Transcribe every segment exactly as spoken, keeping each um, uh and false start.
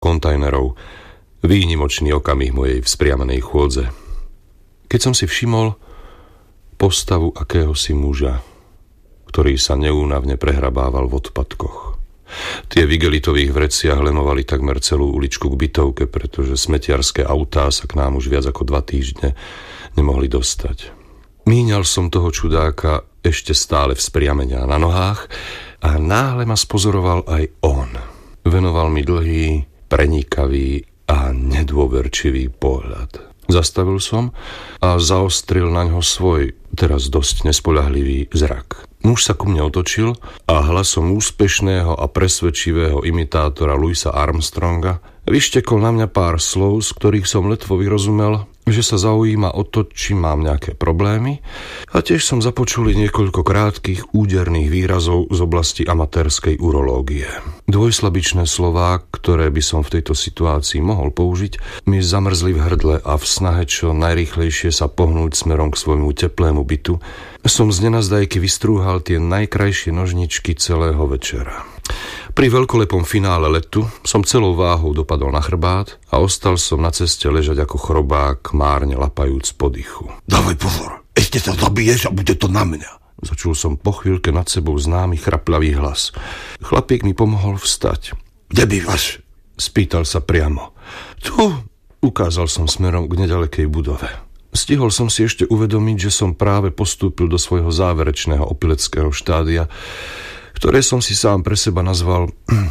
kontajnerov. Výnimočný okamih mojej vzpriamenej chôdze. Keď som si všimol postavu akéhosi muža, ktorý sa neúnavne prehrabával v odpadkoch. Tie v igelitových vreciach lenovali takmer celú uličku k bytovke, pretože smetiarské autá sa k nám už viac ako dva týždne nemohli dostať. Míňal som toho čudáka ešte stále vzpriamenia na nohách a náhle ma spozoroval aj on. Venoval mi dlhý, prenikavý a nedôverčivý pohľad. Zastavil som a zaostril na ňo svoj, teraz dosť nespoľahlivý zrak. Muž sa ku mne otočil a hlasom úspešného a presvedčivého imitátora Louisa Armstronga vyštekol na mňa pár slov, z ktorých som letvo vyrozumel, že sa zaujíma o to, či mám nejaké problémy, a tiež som započul niekoľko krátkych úderných výrazov z oblasti amatérskej urológie. Dvojslabičné slová, ktoré by som v tejto situácii mohol použiť, mi zamrzli v hrdle a v snahe čo najrýchlejšie sa pohnúť smerom k svojmu teplému bytu som z nenazdajky vystrúhal tie najkrajšie nožničky celého večera. Pri veľkolepom finále letu som celou váhou dopadol na chrbát a ostal som na ceste ležať ako chrobák, márne lapajúc po dychu. Dávaj pozor, ešte sa zabiješ a bude to na mňa. Začul som po chvíľke nad sebou známy chraplavý hlas. Chlapík mi pomohol vstať. Kde bývaš? Spýtal sa priamo. Tu, ukázal som smerom k nedalekej budove. Stihol som si ešte uvedomiť, že som práve postúpil do svojho záverečného opileckého štádia, ktoré som si sám pre seba nazval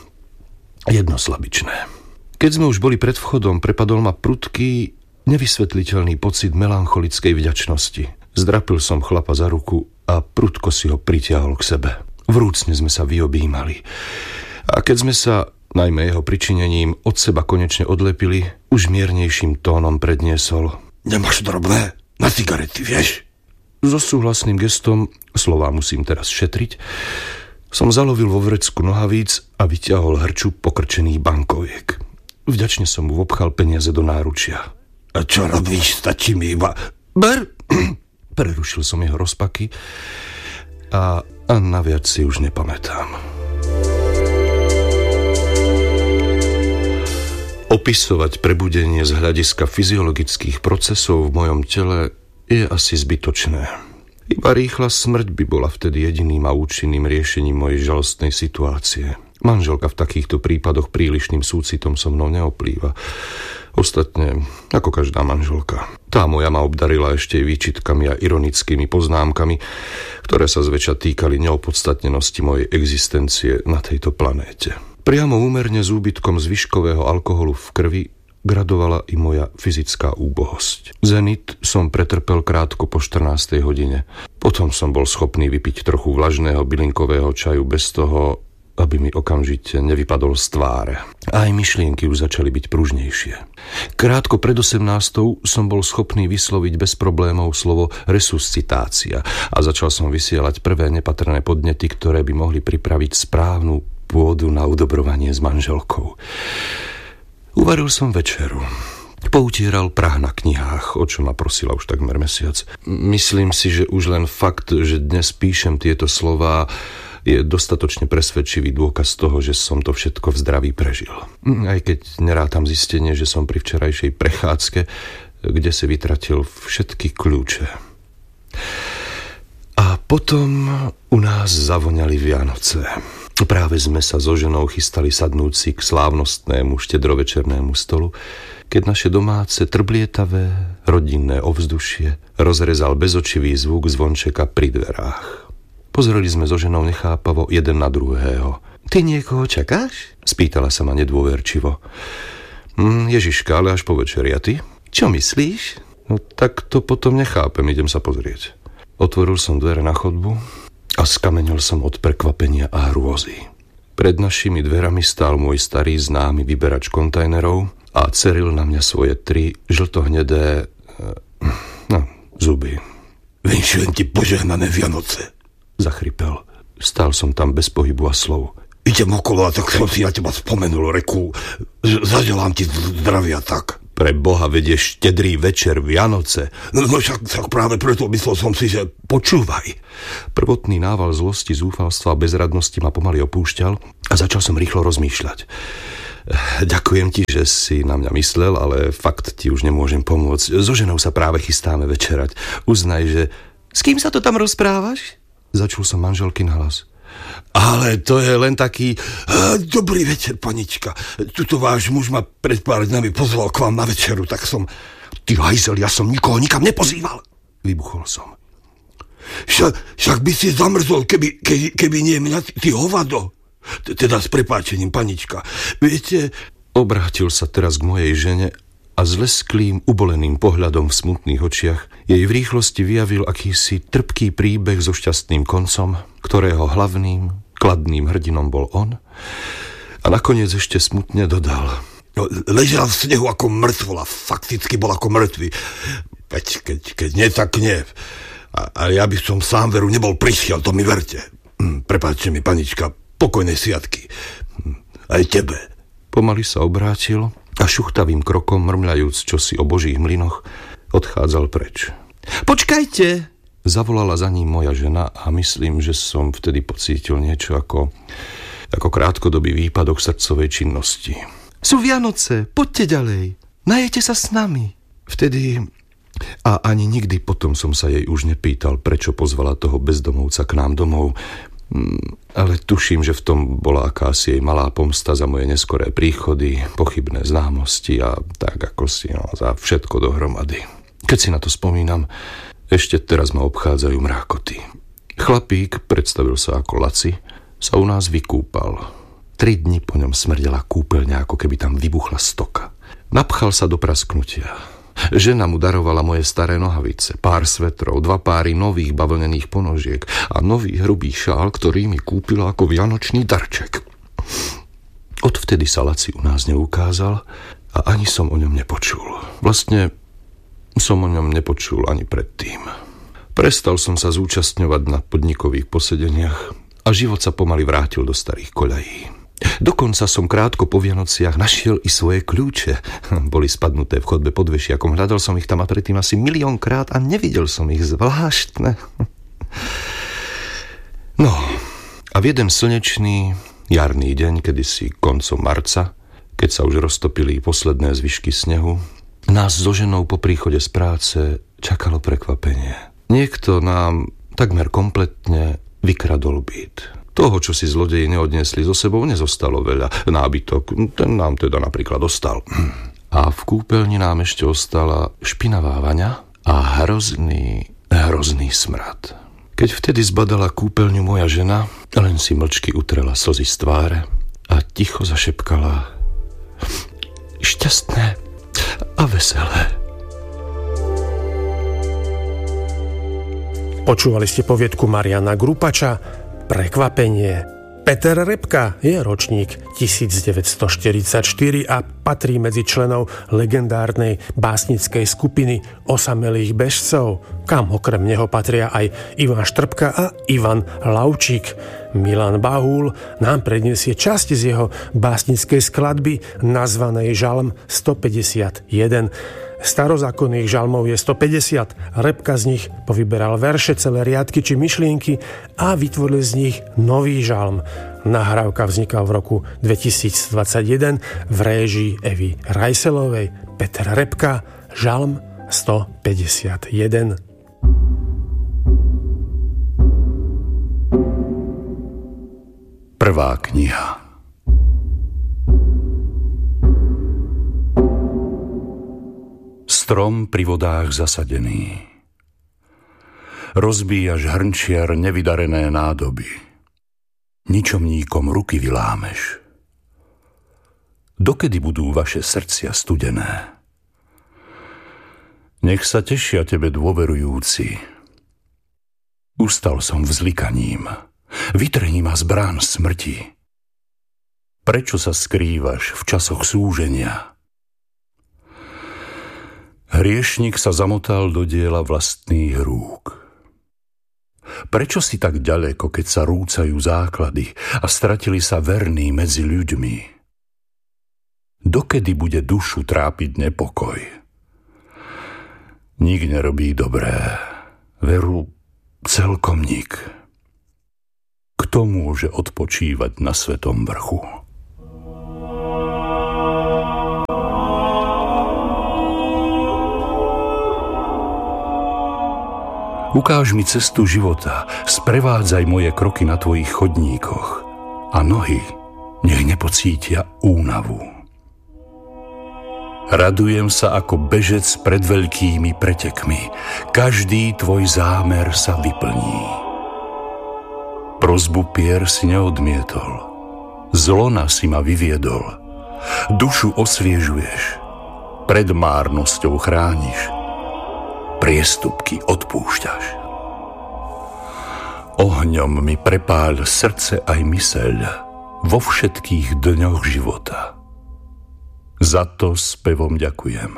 jednoslabičné. Keď sme už boli pred vchodom, prepadol ma prudký, nevysvetliteľný pocit melancholickej vďačnosti. Zdrapil som chlapa za ruku a prudko si ho pritiahol k sebe. Vrúcne sme sa vyobímali. A keď sme sa, najmä jeho pričinením, od seba konečne odlepili, už miernejším tónom predniesol: Nemáš drobné? Na cigarety, vieš? So súhlasným gestom, slová musím teraz šetriť, som zalovil vo vrecku nohavíc a vyťahol hrču pokrčených bankoviek. Vďačne som mu vopchal peniaze do náručia. A čo robíš? Stačí mi iba... Ber! Prerušil som jeho rozpaky a, a naviac si už nepamätám. Opisovať prebudenie z hľadiska fyziologických procesov v mojom tele je asi zbytočné. Iba rýchla smrť by bola vtedy jediným a účinným riešením mojej žalostnej situácie. Manželka v takýchto prípadoch prílišným súcitom so mnou neoplýva. Ostatne, ako každá manželka. Tá moja ma obdarila ešte výčitkami a ironickými poznámkami, ktoré sa zväčša týkali neopodstatnenosti mojej existencie na tejto planéte. Priamo úmerne s úbytkom zvyškového alkoholu v krvi gradovala i moja fyzická úbohosť. Zenit som pretrpel krátko po štrnástej hodine. Potom som bol schopný vypiť trochu vlažného bylinkového čaju bez toho, aby mi okamžite nevypadol z tváre. Aj myšlienky už začali byť pružnejšie. Krátko pred osemnástou som bol schopný vysloviť bez problémov slovo resuscitácia a začal som vysielať prvé nepatrné podnety, ktoré by mohli pripraviť správnu pôdu na udobrovanie s manželkou. Uvaril som večeru. Poutieral prah na knihách, o čo ma prosila už takmer mesiac. Myslím si, že už len fakt, že dnes píšem tieto slová, je dostatočne presvedčivý dôkaz toho, že som to všetko v zdraví prežil. Aj keď nerátam zistenie, že som pri včerajšej prechádzke, kde si vytratil všetky kľúče. A potom u nás zavoňali Vianoce. Práve sme sa so ženou chystali sadnúť si k slávnostnému štedrovečernému stolu, keď naše domáce trblietavé rodinné ovzdušie rozrezal bezočivý zvuk zvončeka pri dverách. Pozreli sme so ženou nechápavo jeden na druhého. Ty niekoho čakáš? Spýtala sa ma nedôverčivo. Hm, Ježiška, ale až po večeri, a ty? Čo myslíš? No tak to potom nechápem, idem sa pozrieť. Otvoril som dvere na chodbu a skamenil som od prekvapenia a hrôzy. Pred našimi dverami stál môj starý známy vyberač kontajnerov a ceril na mňa svoje tri žltohnedé no, zuby. Vinšujem ti požehnané Vianoce, zachripel. Stál som tam bez pohybu a slov. Idem okolo a tak som si na teba spomenul, reku, zaželám ti zdravia tak. Pre Boha, vedieš štedrý večer, Vianoce. No, no však, však práve preto myslel som si, že počúvaj. Prvotný nával zlosti, zúfalstva a bezradnosti ma pomaly opúšťal a začal som rýchlo rozmýšľať. Ďakujem ti, že si na mňa myslel, ale fakt ti už nemôžem pomôcť. So ženou sa práve chystáme večerať. Uznaj, že... S kým sa to tam rozprávaš? Začul som manželkin hlas. Ale to je len taký... Dobrý večer, panička. Tuto váš muž ma pred pár dňami pozval k vám na večeru, tak som... Ty hajzel, ja som nikoho nikam nepozýval. Vybuchol som. Však, však by si zamrzol, keby, keby, keby nie mňa, ty, ty hovado. Teda s prepáčením, panička. Viete... Obrátil sa teraz k mojej žene a s lesklým, uboleným pohľadom v smutných očiach jej v rýchlosti vyjavil akýsi trpký príbeh so šťastným koncom, ktorého hlavným, kladným hrdinom bol on, a nakoniec ešte smutne dodal. No, ležal v snehu ako mŕtvola, fakticky bol ako mŕtvy. Veď keď, keď nie, tak nie. A, a ja by som sám veru nebol prišiel, to mi verte. Hm, prepáčte mi, panička, pokojnej sviatky. Hm, aj tebe. Pomaly sa obrátil a šuchtavým krokom, mrmľajúc čosi o božích mlynoch, odchádzal preč. Počkajte! Zavolala za ním moja žena a myslím, že som vtedy pocítil niečo ako, ako krátkodobý výpadok srdcovej činnosti. Sú Vianoce, poďte ďalej, najete sa s nami. Vtedy... A ani nikdy potom som sa jej už nepýtal, prečo pozvala toho bezdomovca k nám domov. Ale tuším, že v tom bola akási jej malá pomsta za moje neskoré príchody, pochybné známosti a tak ako si, no, za všetko dohromady. Keď si na to spomínam, ešte teraz ma obchádzajú mrákoty. Chlapík, predstavil sa ako Laci, sa u nás vykúpal. Tri dni po ňom smrdela kúpeľňa, ako keby tam vybuchla stoka. Napchal sa do prasknutia. Žena mu darovala moje staré nohavice, pár svetrov, dva páry nových bavlnených ponožiek a nový hrubý šál, ktorý mi kúpila ako vianočný darček. Odvtedy sa Laci u nás neukázal a ani som o ňom nepočul. Vlastne som o ňom nepočul ani predtým. Prestal som sa zúčastňovať na podnikových posedeniach a život sa pomaly vrátil do starých koľají. Dokonca som krátko po Vianociach našiel i svoje kľúče. Boli spadnuté v chodbe pod vešiakom. Hľadal som ich tam a predtým asi miliónkrát a nevidel som ich. Zvláštne. No, a v jeden slnečný jarný deň, kedysi koncom marca, keď sa už roztopili posledné zvyšky snehu, nás so ženou po príchode z práce čakalo prekvapenie. Niekto nám takmer kompletne vykradol byt. Toho, čo si zlodeji neodniesli so sebou, nezostalo veľa. Nábytok, ten nám teda napríklad ostal. A v kúpeľni nám ešte ostala špinavá vaňa a hrozný, hrozný smrad. Keď vtedy zbadala kúpeľňu moja žena, len si mlčky utrela slzy z tváre a ticho zašepkala: šťastné a veselé. Počúvali ste poviedku Mariana Grupača Prekvapenie. Peter Repka je ročník devätnásťstoštyridsaťštyri a patrí medzi členov legendárnej básnickej skupiny Osamelých bežcov, kam okrem neho patria aj Ivan Štrbka a Ivan Laučík. Milan Bahúl nám predniesie časť z jeho básnickej skladby nazvanej Žalm stopäťdesiatjeden. Starozákonných žalmov je stopäťdesiat. Repka z nich povyberal verše, celé riadky či myšlienky a vytvoril z nich nový žalm. Nahrávka vznikla v roku dvetisícdvadsaťjeden v réžii Evy Rajselovej. Peter Repka, Žalm stopäťdesiatjeden. Prvá kniha. Strom pri vodách zasadený. Rozbíjaš hrnčiar nevydarené nádoby. Ničomníkom ruky vylámeš. Dokedy budú vaše srdcia studené? Nech sa tešia tebe dôverujúci. Ustal som vzlikaním. Vytrhni ma z brán smrti. Prečo sa skrývaš v časoch súženia? Hriešnik sa zamotal do diela vlastných rúk. Prečo si tak ďaleko, keď sa rúcajú základy a stratili sa verní medzi ľuďmi? Dokedy bude dušu trápiť nepokoj? Nik nerobí dobré, veru celkom nik. Kto môže odpočívať na svetom vrchu? Ukáž mi cestu života, sprevádzaj moje kroky na tvojich chodníkoch a nohy nech nepocítia únavu. Radujem sa ako bežec pred veľkými pretekmi. Každý tvoj zámer sa vyplní. Prosbu pier si neodmietol. Z lona si ma vyviedol. Dušu osviežuješ. Pred márnosťou chrániš. Priestupky odpúšťaš. Ohňom mi prepáľ srdce aj myseľ vo všetkých dňoch života. Za to spevom ďakujem.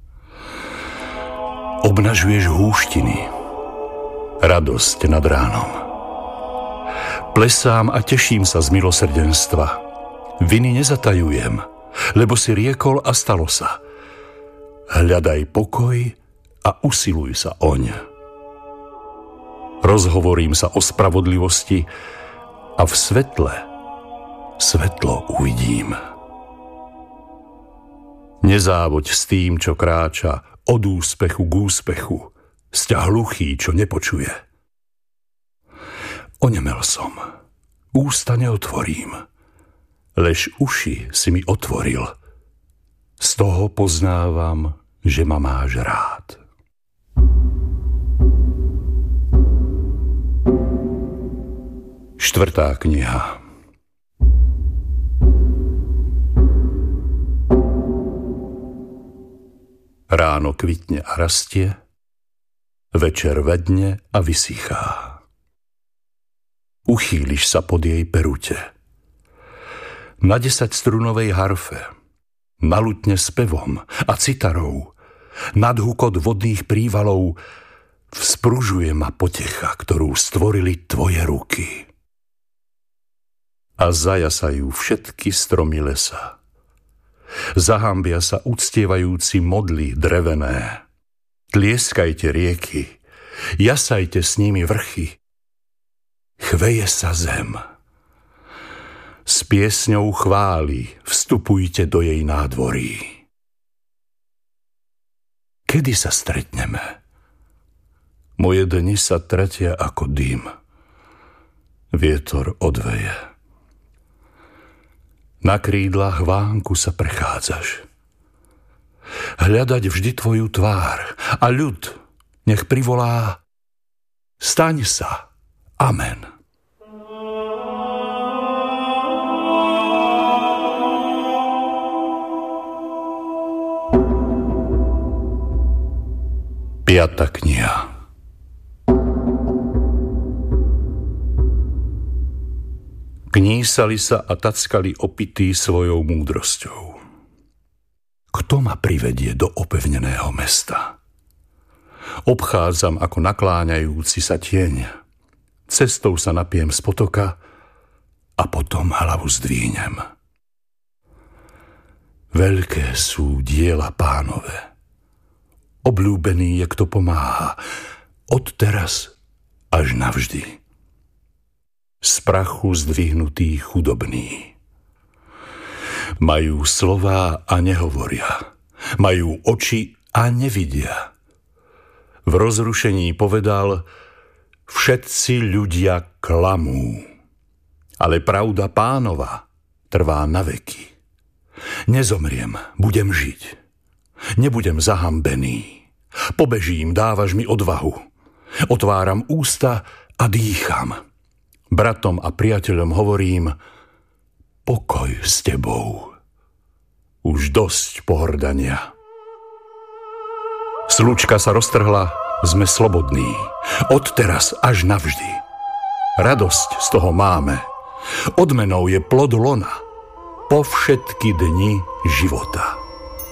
Obnažuješ húštiny, radosť nad ránom. Plesám a teším sa z milosrdenstva. Viny nezatajujem, lebo si riekol a stalo sa. Hľadaj pokoj a usiluj sa oň. Rozhovorím sa o spravodlivosti a v svetle svetlo uvidím. Nezávoď s tým, čo kráča od úspechu k úspechu, sťa hluchý, čo nepočuje. Onemel som, ústa neotvorím, lež uši si mi otvoril. Z toho poznávam, že ma máš rád. Štvrtá kniha. Ráno kvitne a rastie, večer vedne a vysychá. Uchýliš sa pod jej perute. Na desaťstrunovej harfe, na lutne s pevom a citarou, nad hukot vodných prívalov vzpružuje ma potecha, ktorú stvorili tvoje ruky. A zajasajú všetky stromy lesa. Zahambia sa uctievajúci modly drevené. Tlieskajte rieky, jasajte s nimi vrchy. Chveje sa zem. S piesňou chvály vstupujte do jej nádvorí. Kedy sa stretneme? Moje dni sa tratia ako dym. Vietor odveje. Na krídlach vánku sa prechádzaš. Hľadať vždy tvoju tvár a ľud nech privolá: staň sa, amen. Piata kniha. Knísali sa a tackali opití svojou múdrosťou. Kto ma privedie do opevneného mesta? Obchádzam ako nakláňajúci sa tieň. Cestou sa napijem z potoka a potom hlavu zdvínem. Veľké sú diela Pánove. Obľúbený je, kto pomáha, od teraz až navždy. Z prachu zdvihnutý chudobný. Majú slová a nehovoria. Majú oči a nevidia. V rozrušení povedal: všetci ľudia klamú, ale pravda Pánova trvá na veky. Nezomriem, budem žiť. Nebudem zahambený. Pobežím, dávaš mi odvahu. Otváram ústa a dýcham. Bratom a priateľom hovorím: pokoj s tebou. Už dosť pohrdania. Slučka sa roztrhla, sme slobodní. Od teraz až navždy. Radosť z toho máme. Odmenou je plod lona. Po všetky dni života.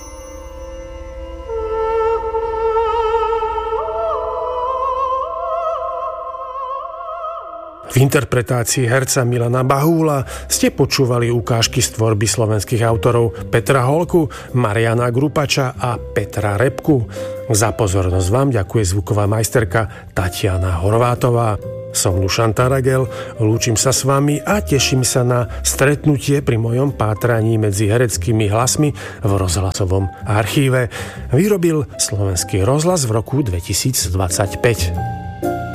V interpretácii herca Milana Bahúla ste počúvali ukážky z tvorby slovenských autorov Petra Holku, Mariana Grupača a Petra Repku. Za pozornosť vám ďakuje zvuková majsterka Tatiana Horvátová. Som Dušan Taragel, lúčim sa s vami a teším sa na stretnutie pri mojom pátraní medzi hereckými hlasmi v rozhlasovom archíve. Vyrobil Slovenský rozhlas v roku dvetisícdvadsaťpäť.